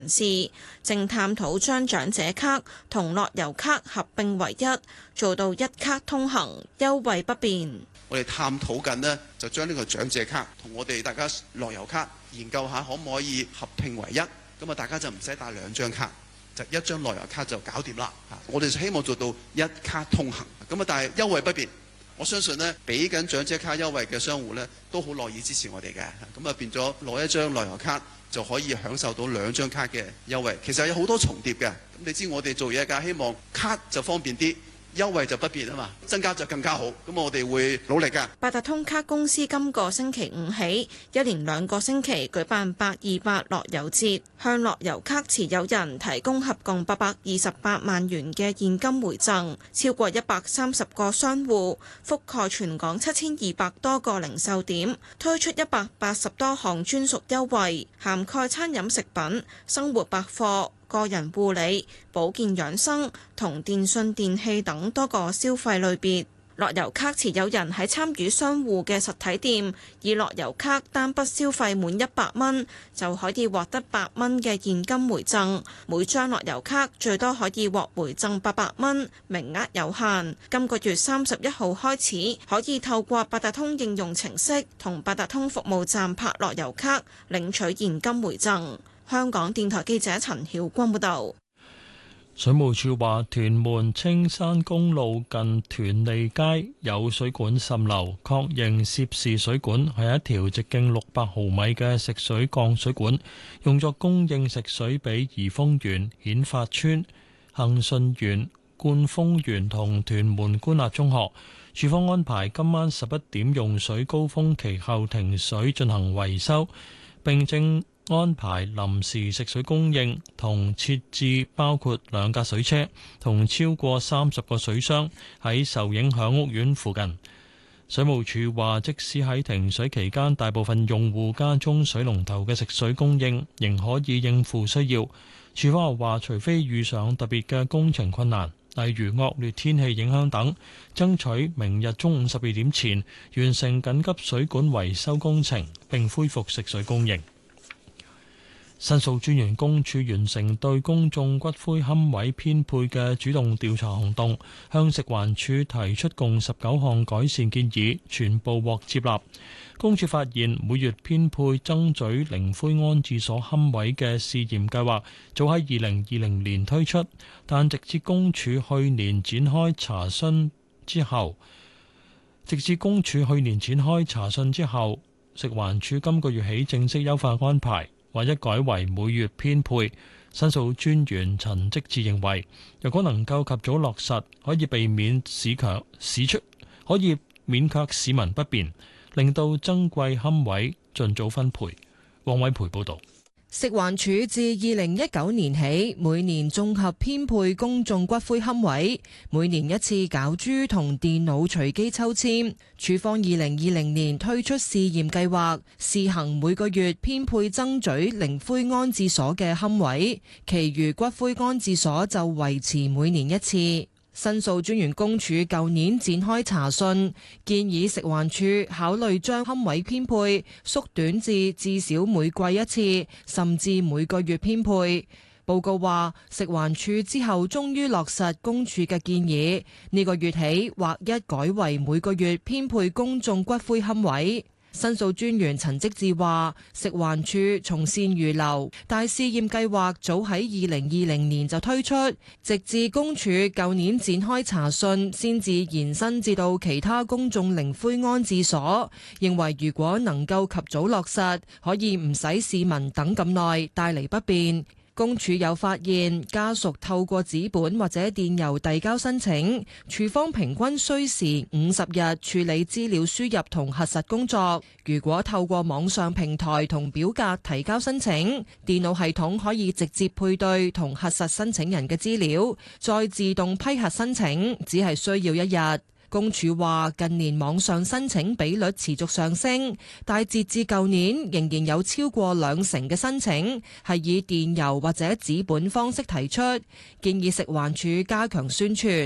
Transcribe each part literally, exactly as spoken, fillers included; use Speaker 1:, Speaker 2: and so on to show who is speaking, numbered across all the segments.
Speaker 1: 人士正探討將長者卡同樂悠卡合併為一，做到一卡通行，優惠不變。
Speaker 2: 我哋探討緊呢，就將呢個長者卡同我哋大家樂悠卡研究下，可唔可以合併為一？咁啊，大家就唔使帶兩張卡，就一張樂悠卡就搞掂啦。我哋希望做到一卡通行。咁啊，但係優惠不變。我相信呢，俾緊長者卡優惠嘅商戶呢，都好樂意支持我哋嘅。咁啊，變咗攞一張樂悠卡，就可以享受到兩張卡嘅優惠，其實有好多重疊嘅。咁你知我哋做嘢㗎，希望卡就方便啲，優惠就不便啊嘛，增加就更加好。咁我哋會努力㗎。
Speaker 1: 八達通卡公司今個星期五起，一連兩個星期舉辦八二八樂悠節，向樂悠卡持有人提供合共八百二十八萬元嘅現金回贈，超過一百三十個商戶，覆蓋全港七千二百多個零售點，推出一百八十多項專屬優惠，涵蓋餐飲食品、生活百貨、個人護理、保健養生同電訊電器等多個消費類別。樂悠卡持有人喺參與商戶嘅實體店，以樂悠卡單筆消費滿一百蚊就可以獲得八蚊嘅現金回贈，每張樂悠卡最多可以獲回贈八百蚊，名額有限。今個月三十一號開始，可以透過八達通應用程式同八達通服務站拍樂悠卡領取現金回贈。香港電台記者陳曉君報道。
Speaker 3: 水務署話，屯門青山公路近屯利街有水管滲漏，確認涉事水管係一條直徑六百毫米嘅食水鋼水管，用作供應食水俾怡豐園、顯發邨、恒順園、冠豐園同屯門官立中學。署方安排今晚十一點用水高峰期後停水進行維修，並正安排臨時食水供應同設置包括兩架水車同超過三十個水箱喺受影響屋苑附近。水務署話，即使喺停水期間，大部分用戶家中水龍頭嘅食水供應仍可以應付需要。署方又話，除非遇上特別嘅工程困難，例如惡劣天氣影響等，爭取明日中午十二點前完成緊急水管維修工程並恢復食水供應。申訴專員公署完成對公眾骨灰龕位編配嘅主動調查行動，向食環署提出共十九項改善建議，全部獲接納。公署發現每月編配曾咀靈灰安置所龕位嘅試驗計劃早喺二零二零年推出，但直至公署去年展開查詢之後，直至公署去年展開查詢之後，食環署今個月起正式優化安排，或者改為每月編配。申訴專員陳積志認為，若果能夠及早落實，可以避免市強市出，可以免卻市民不便，令到珍貴龕位盡早分配。黃偉培報導。
Speaker 4: 食環署自二零一九年起，每年綜合編配公眾骨灰龕位，每年一次攪珠同電腦隨機抽籤。署方二零二零年推出試驗計劃，試行每個月編配曾咀靈灰安置所嘅龕位，其餘骨灰安置所就維持每年一次。申訴專員公署舊年展開查詢，建議食環署考慮將龕位編配縮短至至少每季一次，甚至每個月編配。報告話，食環署之後終於落實公署嘅建議，呢個月起劃一改為每個月編配公眾骨灰龕位。申訴專員陳積志話，食環署從善如流，但試驗計劃早喺二零二零年就推出，直至公署舊年展開查詢，先至延伸至到其他公眾靈灰安置所。認為如果能夠及早落實，可以唔使市民等咁耐，帶嚟不便。公署有發現家屬透過紙本或者電郵遞交申請，署方平均需時五十日處理資料輸入同核實工作。如果透過網上平台同表格提交申請，電腦系統可以直接配對同核實申請人嘅資料，再自動批核申請，只係需要一日。公署話，近年網上申請比率持續上升，但截至舊年仍然有超過兩成嘅申請係以電郵或者紙本方式提出，建議食環署加強宣傳。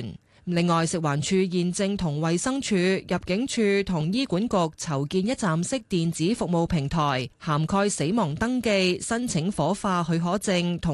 Speaker 4: 另外，食環署現正同衛生署、入境處同醫管局籌建一站式電子服務平台，涵蓋死亡登記、申請火化許可證同